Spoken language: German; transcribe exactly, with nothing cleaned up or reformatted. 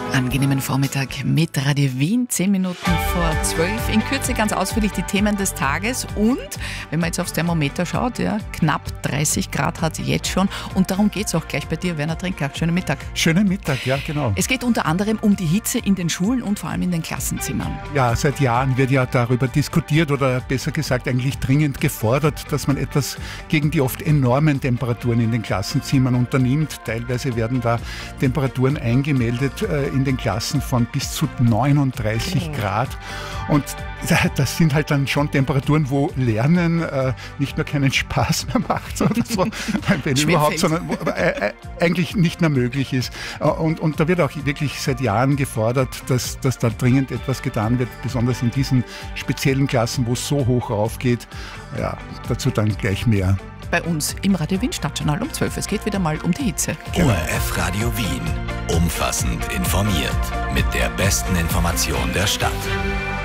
Angenehmen Vormittag mit Radio Wien, zehn Minuten vor zwölf. In Kürze ganz ausführlich die Themen des Tages und, wenn man jetzt aufs Thermometer schaut, ja, knapp dreißig Grad hat es jetzt schon und darum geht es auch gleich bei dir, Werner Trinker. Schönen Mittag. Schönen Mittag, ja genau. Es geht unter anderem um die Hitze in den Schulen und vor allem in den Klassenzimmern. Ja, seit Jahren wird ja darüber diskutiert oder besser gesagt eigentlich dringend gefordert, dass man etwas gegen die oft enormen Temperaturen in den Klassenzimmern unternimmt. Teilweise werden da Temperaturen eingemeldet äh, in den Klassen von bis zu neununddreißig Grad. Und das sind halt dann schon Temperaturen, wo Lernen äh, nicht nur keinen Spaß mehr macht, oder so, wenn überhaupt, sondern wo, äh, eigentlich nicht mehr möglich ist. Und, und da wird auch wirklich seit Jahren gefordert, dass, dass da dringend etwas getan wird, besonders in diesen speziellen Klassen, wo es so hoch raufgeht. Ja, dazu dann gleich mehr. Bei uns im Radio Wien Stadtjournal um zwölf. Es geht wieder mal um die Hitze. O R F Radio Wien. Umfassend informiert. Mit der besten Information der Stadt.